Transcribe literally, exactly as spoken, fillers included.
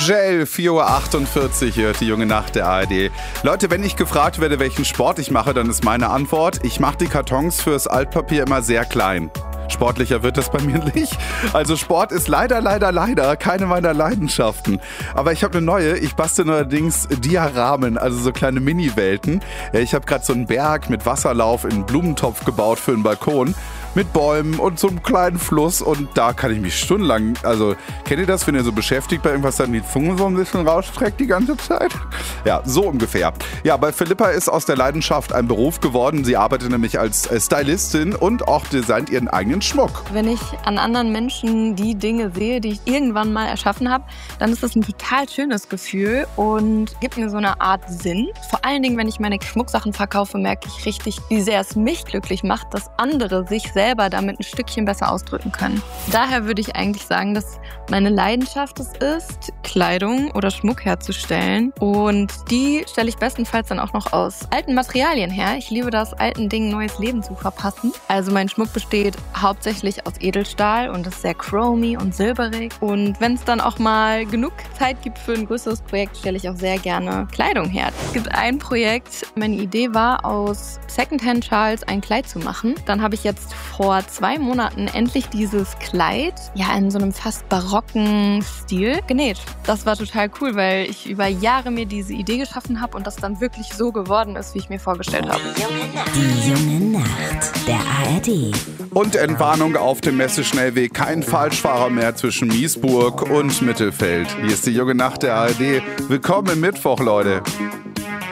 Gel, vier Uhr achtundvierzig hier, die junge Nacht der A R D. Leute, wenn ich gefragt werde, welchen Sport ich mache, dann ist meine Antwort, ich mache die Kartons fürs Altpapier immer sehr klein. Sportlicher wird das bei mir nicht. Also Sport ist leider, leider, leider keine meiner Leidenschaften. Aber ich habe eine neue. Ich bastel neuerdings Dioramen, also so kleine Mini-Welten. Ich habe gerade so einen Berg mit Wasserlauf in einen Blumentopf gebaut für einen Balkon. Mit Bäumen und so einem kleinen Fluss. Und da kann ich mich stundenlang, also kennt ihr das, wenn ihr so beschäftigt bei irgendwas, dann die Zunge so ein bisschen rausstreckt die ganze Zeit? Ja, so ungefähr. Ja, bei Philippa ist aus der Leidenschaft ein Beruf geworden. Sie arbeitet nämlich als Stylistin und auch designt ihren eigenen Schmuck. Wenn ich an anderen Menschen die Dinge sehe, die ich irgendwann mal erschaffen habe, dann ist das ein total schönes Gefühl und gibt mir so eine Art Sinn. Vor allen Dingen, wenn ich meine Schmucksachen verkaufe, merke ich richtig, wie sehr es mich glücklich macht, dass andere sich selber damit ein Stückchen besser ausdrücken können. Daher würde ich eigentlich sagen, dass meine Leidenschaft es ist, Kleidung oder Schmuck herzustellen. Und die stelle ich bestenfalls dann auch noch aus alten Materialien her. Ich liebe das, alten Dingen neues Leben zu verpassen. Also mein Schmuck besteht hauptsächlich aus Edelstahl und ist sehr chromy und silberig. Und wenn es dann auch mal genug Zeit gibt für ein größeres Projekt, stelle ich auch sehr gerne Kleidung her. Es gibt ein Projekt, meine Idee war, aus Secondhand-Schals ein Kleid zu machen. Dann habe ich jetzt vor zwei Monaten endlich dieses Kleid, ja, in so einem fast barocken Stil genäht. Das war total cool, weil ich über Jahre mir diese Idee geschaffen habe und das dann wirklich so geworden ist, wie ich mir vorgestellt habe. Die junge Nacht der A R D. Und Entwarnung auf dem Messeschnellweg. Kein Falschfahrer mehr zwischen Miesburg und Mittelfeld. Hier ist die junge Nacht der A R D. Willkommen im Mittwoch, Leute.